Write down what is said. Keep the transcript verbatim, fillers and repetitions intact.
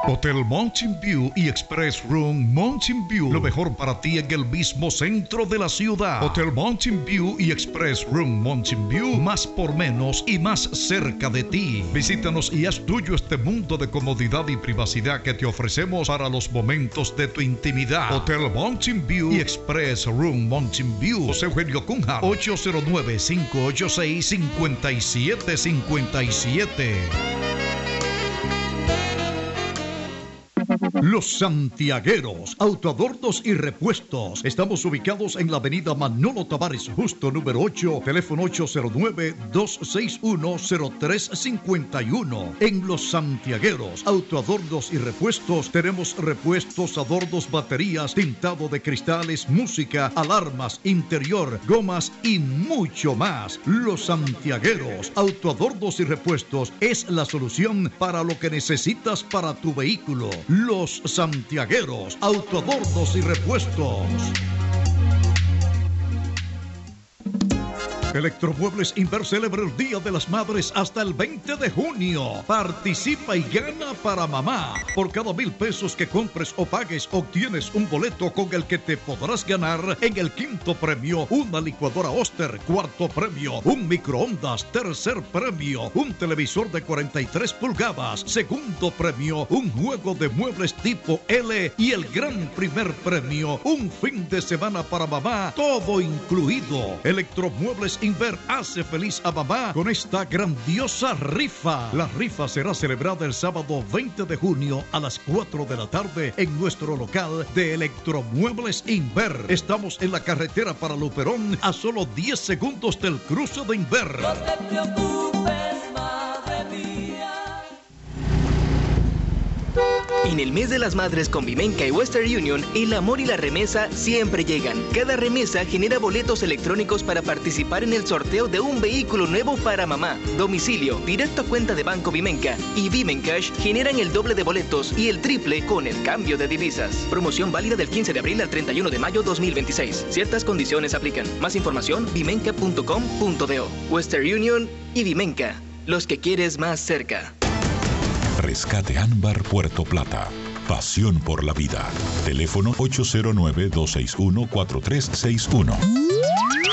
Hotel Mountain View y Express Room Mountain View. Lo mejor para ti en el mismo centro de la ciudad. Hotel Mountain View y Express Room Mountain View. Más por menos y más cerca de ti. Visítanos y haz tuyo este mundo de comodidad y privacidad que te ofrecemos para los momentos de tu intimidad. Hotel Mountain View y Express Room Mountain View. José Eugenio Cunha. ocho cero nueve, cinco ocho seis, cinco siete cinco siete. Los Santiagueros, autoadornos y repuestos. Estamos ubicados en la avenida Manolo Tavares Justo, número ocho, teléfono ocho cero nueve, dos seis uno, cero tres cinco uno. En Los Santiagueros, autoadornos y repuestos, tenemos repuestos, adornos, baterías, tintado de cristales, música, alarmas, interior, gomas y mucho más. Los Santiagueros, autoadornos y repuestos es la solución para lo que necesitas para tu vehículo. Los Santiagueros, autoadornos y repuestos. Electromuebles Inver celebra el Día de las Madres hasta el veinte de junio. Participa y gana para mamá. Por cada mil pesos que compres o pagues, obtienes un boleto con el que te podrás ganar en el quinto premio una licuadora Oster, cuarto premio un microondas, tercer premio un televisor de cuarenta y tres pulgadas, segundo premio un juego de muebles tipo L y el gran primer premio un fin de semana para mamá, todo incluido. Electromuebles Inver hace feliz a mamá con esta grandiosa rifa. La rifa será celebrada el sábado veinte de junio a las cuatro de la tarde en nuestro local de Electromuebles Inver. Estamos en la carretera para Luperón a solo diez segundos del cruce de Inver. No te preocupes, madre mía. En el mes de las madres con Vimenca y Western Union, el amor y la remesa siempre llegan. Cada remesa genera boletos electrónicos para participar en el sorteo de un vehículo nuevo para mamá. Domicilio, directo a cuenta de Banco Vimenca y Vimencash generan el doble de boletos y el triple con el cambio de divisas. Promoción válida del quince de abril al treinta y uno de mayo dos mil veintiséis. Ciertas condiciones aplican. Más información, vimenca punto com punto do. Western Union y Vimenca, los que quieres más cerca. Rescate Ámbar Puerto Plata. Pasión por la vida. Teléfono ocho cero nueve, dos seis uno, cuatro tres seis uno.